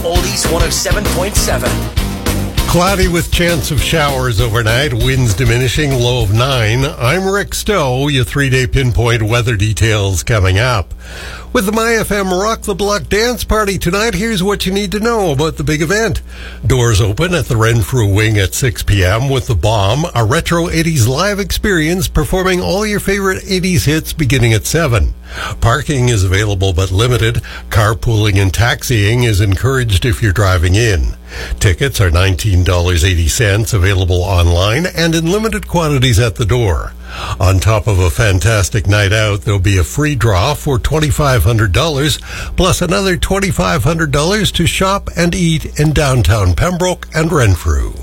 Oldies 107.7. Cloudy with chance of showers overnight, winds diminishing, low of 9. I'm Rick Stowe, your 3-day pinpoint weather details coming up. With the MyFM Rock the Block dance party tonight, here's what you need to know about the big event. Doors open at the Renfrew Wing at 6 p.m. with The Bomb, a retro 80s live experience performing all your favorite 80s hits beginning at 7. Parking is available but limited. Carpooling and taxiing is encouraged if you're driving in. Tickets are $19.80, available online and in limited quantities at the door. On top of a fantastic night out, there'll be a free draw for $2,500, plus another $2,500 to shop and eat in downtown Pembroke and Renfrew.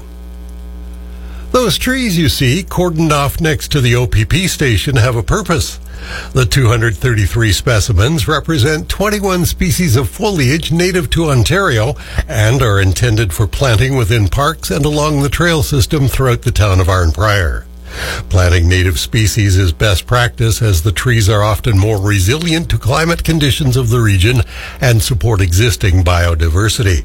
Those trees you see cordoned off next to the OPP station have a purpose. The 233 specimens represent 21 species of foliage native to Ontario and are intended for planting within parks and along the trail system throughout the town of Arnprior. Planting native species is best practice as the trees are often more resilient to climate conditions of the region and support existing biodiversity.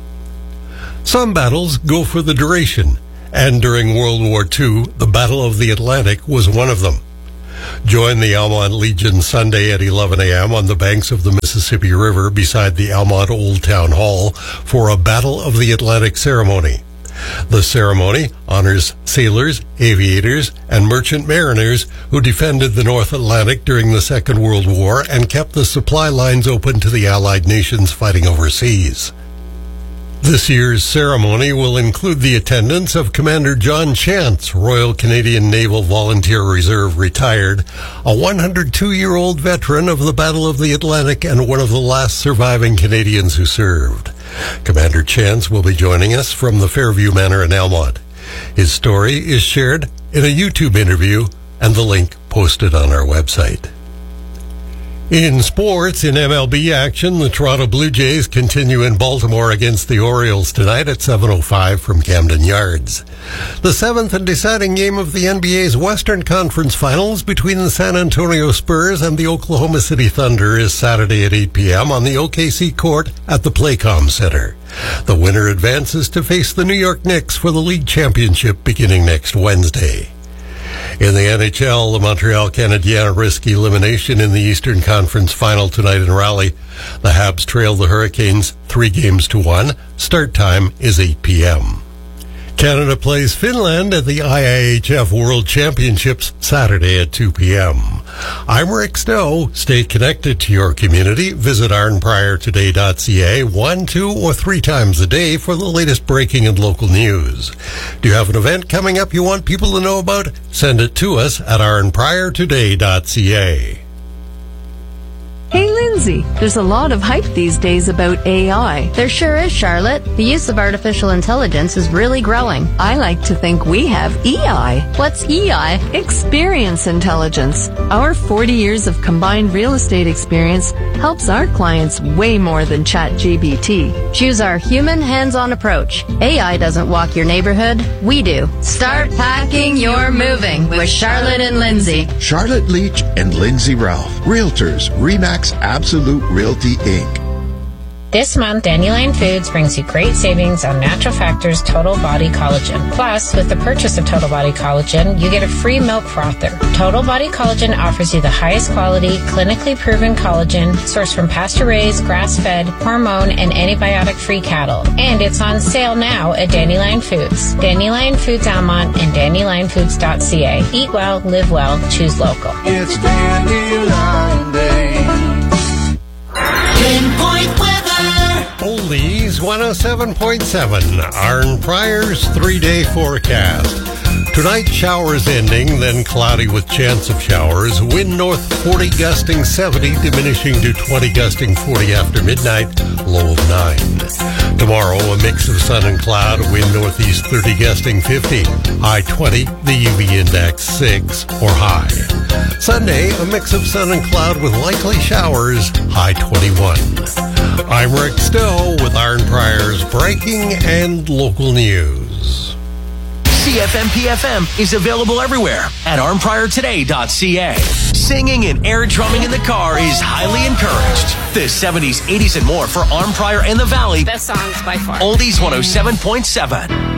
Some battles go for the duration, and during World War II, the Battle of the Atlantic was one of them. Join the Almont Legion Sunday at 11 a.m. on the banks of the Mississippi River beside the Almont Old Town Hall for a Battle of the Atlantic ceremony. The ceremony honors sailors, aviators, and merchant mariners who defended the North Atlantic during the Second World War and kept the supply lines open to the Allied nations fighting overseas. This year's ceremony will include the attendance of Commander John Chance, Royal Canadian Naval Volunteer Reserve retired, a 102-year-old veteran of the Battle of the Atlantic and one of the last surviving Canadians who served. Commander Chance will be joining us from the Fairview Manor in Almont. His story is shared in a YouTube interview and the link posted on our website. In sports, in MLB action, the Toronto Blue Jays continue in Baltimore against the Orioles tonight at 7:05 from Camden Yards. The seventh and deciding game of the NBA's Western Conference Finals between the San Antonio Spurs and the Oklahoma City Thunder is Saturday at 8 p.m. on the OKC court at the Playcom Center. The winner advances to face the New York Knicks for the league championship beginning next Wednesday. In the NHL, the Montreal Canadiens risk elimination in the Eastern Conference Final tonight in Raleigh. The Habs trail the Hurricanes 3-1. Start time is 8 p.m. Canada plays Finland at the IIHF World Championships Saturday at 2 p.m. I'm Rick Stowe. Stay connected to your community. Visit arnpriortoday.ca 1, 2, or 3 times a day for the latest breaking and local news. Do you have an event coming up you want people to know about? Send it to us at arnpriortoday.ca. Hey, Lindsay, there's a lot of hype these days about AI. There sure is, Charlotte. The use of artificial intelligence is really growing. I like to think we have EI. What's EI? Experience intelligence. Our 40 years of combined real estate experience helps our clients way more than ChatGPT. Choose our human hands-on approach. AI doesn't walk your neighborhood. We do. Start packing your moving with Charlotte and Lindsay. Charlotte Leach and Lindsay Ralph. Realtors, RE/MAX Absolute Realty, Inc. This month, Dandelion Foods brings you great savings on Natural Factors Total Body Collagen. Plus, with the purchase of Total Body Collagen, you get a free milk frother. Total Body Collagen offers you the highest quality, clinically proven collagen sourced from pasture-raised, grass-fed, hormone, and antibiotic-free cattle. And it's on sale now at Dandelion Foods. Dandelion Foods Almont and dandelionfoods.ca. Eat well, live well, choose local. It's Dandelion Day. Pinpoint weather. Oldies 107.7, Arnprior's 3-day forecast. Tonight, showers ending, then cloudy with chance of showers. Wind north 40 gusting 70, diminishing to 20 gusting 40 after midnight, low of 9. Tomorrow, a mix of sun and cloud, wind northeast 30 gusting 50, high 20, the UV index 6 or high. Sunday, a mix of sun and cloud with likely showers, high 21. I'm Rick Stowe with Arnprior's breaking and local news. PFM is available everywhere at armpriortoday.ca. Singing and air drumming in the car is highly encouraged. The 70s, 80s, and more for Arm Prior and the Valley. Best songs by far. Oldies 107.7.